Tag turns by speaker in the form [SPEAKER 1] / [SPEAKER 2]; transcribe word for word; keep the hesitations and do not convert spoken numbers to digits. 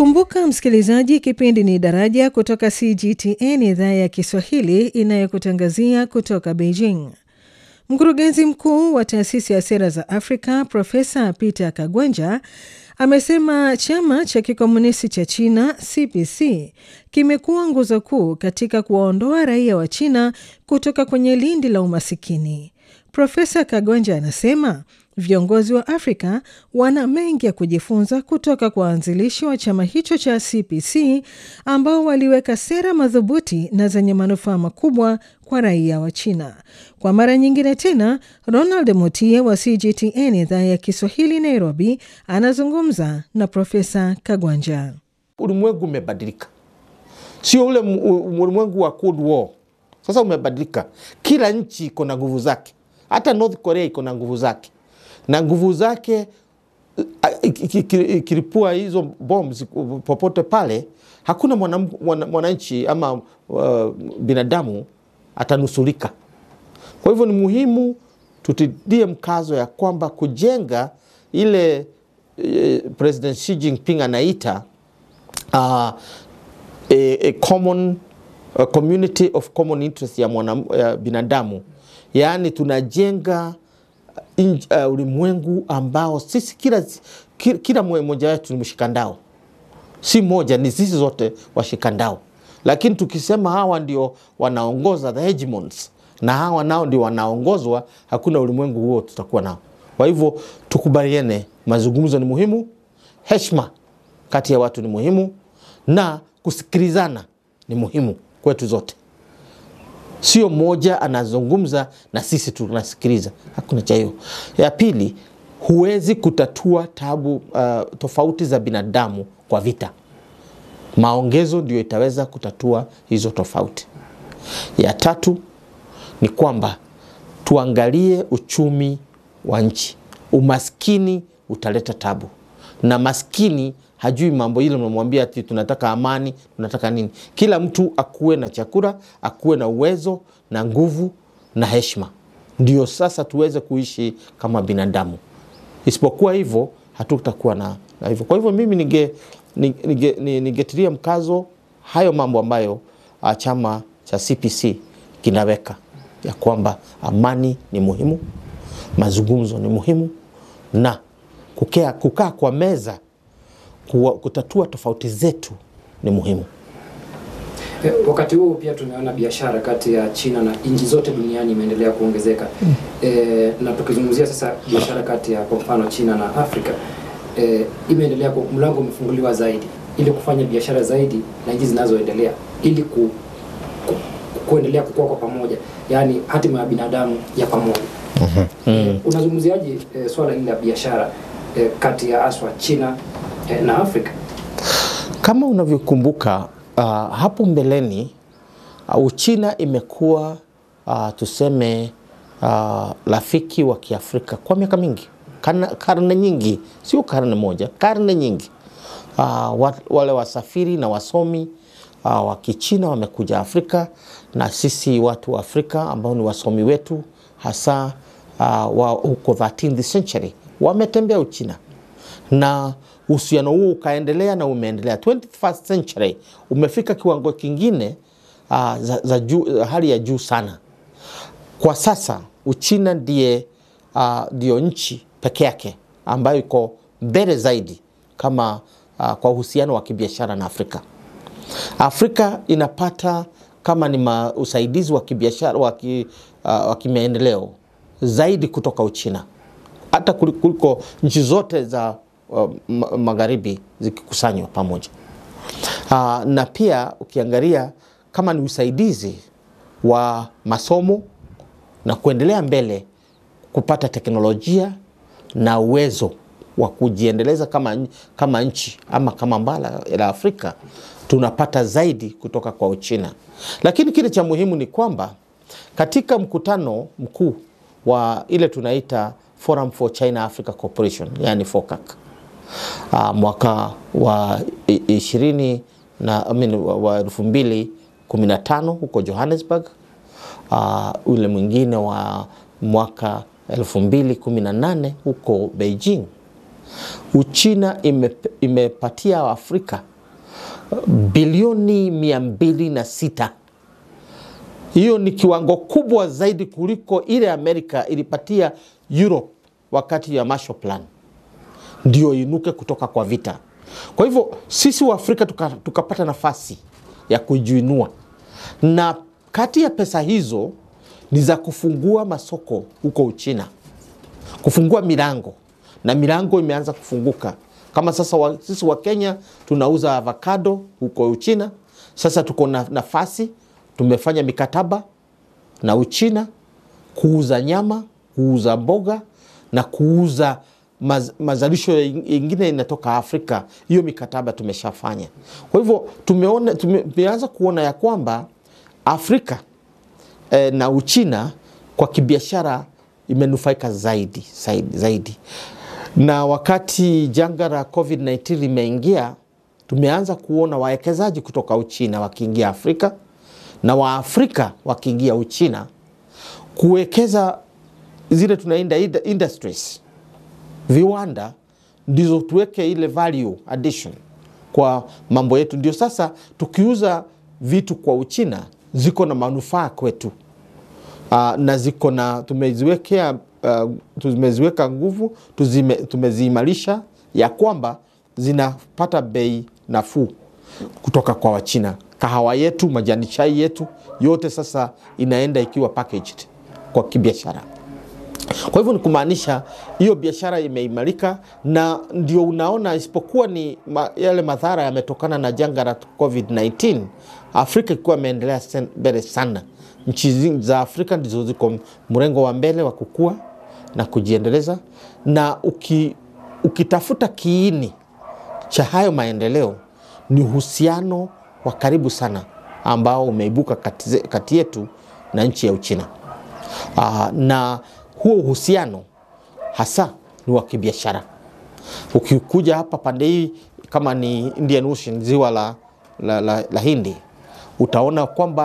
[SPEAKER 1] Kumbuka msikilizaji, kipindi ni Daraja kutoka C G T N idhaa ya Kiswahili inayokutangazia kutoka Beijing. Mkurugenzi mkuu wa taasisi ya sera za Afrika Profesa Peter Kagwanja amesema chama cha kikomunisti cha China C P C kimekuwa nguzo kuu katika kuwaondoa raia wa China kutoka kwenye lindi la umasikini. Profesa Kagwanja anasema viongozi wa Afrika wana mengi ya kujifunza kutoka kwa waanzilishi wa chama hicho cha C P C ambao waliweka sera madhubuti na zenye manufaa makubwa kwa raia wa China. Kwa mara nyingine tena, Ronald Mutie wa C G T N idhaa ya Kiswahili Nairobi anazungumza na Profesa Kagwanja.
[SPEAKER 2] Ulimwengu umebadilika. Sio ule ulimwengu wa Cold War. Sasa umebadilika. Kila nchi iko na nguvu zake. Hata North Korea iko na nguvu zake. Na nguvu zake ikilipua hizo bombs popote pale, hakuna mwananchi ama uh, binadamu atanusulika. Kwa hivyo ni muhimu tutidie mkazo ya kwamba kujenga ile uh, President Xi Jinping anaita uh, a, a common a community of common interest ya, mwana, ya binadamu. Yaani tunajenga Uh, ulimwengu ambao sisi kila kila, kila mmoja wetu ni mshikandao. Si moja, ni sisi zote washikandao. Lakini tukisema hawa ndio wanaongoza, the hegemons, na hawa nao ndio wanaongozwa, hakuna ulimwengu huo tutakuwa nao. Kwa hivyo tukubaliane, mazungumzo ni muhimu, heshima kati ya watu ni muhimu, na kusikilizana ni muhimu kwetu zote. Sio moja anazungumza na sisi tunasikiliza. Hakuna cha hiyo. Ya pili, huwezi kutatua tabu uh, tofauti za binadamu kwa vita. Maongezo ndio itaweza kutatua hizo tofauti. Ya tatu ni kwamba tuangalie uchumi wa nchi. Umaskini utaleta tabu. Na maskini hajui mambo ile, mnamwambia ati tunataka amani, tunataka nini. Kila mtu akuwe na chakula, akuwe na uwezo, na nguvu, na heshima. Ndio sasa tuweze kuishi kama binadamu. Isipokuwa hivyo, hatutakuwa na, na hivyo. Kwa hivyo mimi nige nige ningetilia mkazo hayo mambo ambayo uh, chama cha C P C kinaweka, ya kwamba amani ni muhimu, mazungumzo ni muhimu, na kukaa kukaa kwa meza kutatua tofauti zetu ni muhimu.
[SPEAKER 3] E, wakati huo pia tumeona biashara kati ya China na nchi zote duniani imeendelea kuongezeka. Mm. E, na tukizungumzia sasa biashara kati ya kwa mfano China na Afrika, e, imeendelea, kwa mlango umefunguliwa zaidi ili kufanya biashara zaidi na nchi zinazoendelea ili ku, ku, kuendelea kukua kwa pamoja, yani hatima ya binadamu ya pamoja. Mm-hmm. E, unazungumziaje e, swala hili la biashara e, kati ya aswa China e, na Afrika?
[SPEAKER 2] Kama unavyokumbuka uh, hapo mbeleni uh, Uchina imekuwa uh, tuseme uh, rafiki wa Kiafrika kwa miaka mingi, karne, karne nyingi, sio karne moja, karne nyingi. Uh, wale wasafiri na wasomi uh, wa Kichina wamekuja Afrika, na sisi watu wa Afrika ambao ni wasomi wetu hasa uh, wa huko thirteenth century wametembea Uchina, na uhusiano huo ukaendelea na umeendelea. twenty-first century umefika kiwango kingine uh, za, za juu, hali ya juu sana. Kwa sasa Uchina ndiye uh, ndio nchi peke yake ambayo iko mbele zaidi kama uh, kwa uhusiano wa kibiashara na Afrika. Afrika inapata kama ni ma, usaidizi wa kibiashara wa ki, uh, wa kimaendeleo zaidi kutoka Uchina, hata kuliko nchi zote za uh, magharibi zikikusanywa pamoja. Uh, na pia ukiangalia kama ni usaidizi wa masomo na kuendelea mbele, kupata teknolojia na uwezo wa kujiendeleza kama, kama nchi ama kama bara la Afrika, tunapata zaidi kutoka kwa Uchina. Lakini kile cha muhimu ni kwamba katika mkutano mkuu wa ile tunaita Forum for China Africa Cooperation, yani FOCAC, uh, mwaka wa ishirini na I mean, wa elfu mbili kumi na tano huko Johannesburg, uh, ule mwingine wa mwaka elfu mbili kumi na nane huko Beijing, Uchina ime, imepatia Afrika bilioni mia mbili na sita. Hiyo ni kiwango kubwa zaidi kuliko ile Amerika ilipatia Europe wakati ya Marshall Plan, ndio inuke kutoka kwa vita. Kwa hivyo sisi wa Afrika tukapata tuka nafasi ya kujiinua, na kati ya pesa hizo ni za kufungua masoko huko Uchina, kufungua milango, na milango imeanza kufunguka. Kama sasa wa, sisi wa Kenya tunauza avocado huko Uchina. Sasa tuko na nafasi, tumefanya mikataba na Uchina kuuza nyama, kuuza mboga na kuuza maz, mazalisho ingine inatoka Afrika. Hiyo mikataba tumeshafanya. Kwa hivyo tumeona, tumeanza kuona ya kwamba Afrika eh, na Uchina kwa kibiashara imenufaika zaidi, zaidi, zaidi. Na wakati janga la COVID kumi na tisa limeingia, tumeanza kuona wawekezaji kutoka Uchina wakiingia Afrika na wa Afrika wakiingia Uchina kuwekeza zile tunaenda industries, viwanda, ndizo tuweke ile value addition kwa mambo yetu. Ndio sasa tukiuza vitu kwa Uchina ziko na manufaa kwetu. Uh, na ziko na tumeziwekea uh, tumeziweka nguvu, tuzime, tumeziimarisha ya kwamba zinapata bei nafuu kutoka kwa Wachina. Kahawa yetu, majani chai yetu, yote sasa inaenda ikiwa packaged kwa kibiashara. Kwa hivyo ni kumaanisha hiyo biashara imeimarika, na ndio unaona isipokuwa ni ma, yale madhara yametokana na janga la COVID kumi na tisa, Afrika ilikuwa imeendelea mbele sana. Nchi za Afrika ndizo ziko mrengo wa mbele wa kukua na kujiendeleza, na uki, ukitafuta kiini cha hayo maendeleo ni uhusiano wa karibu sana ambao umeibuka kati, kati yetu na nchi ya Uchina. Uh, na huo uhusiano hasa ni wa kibiashara. Ukikuja hapa pande hii kama ni Indian Ocean, ziwa la, la, la, la Hindi, utaona kwamba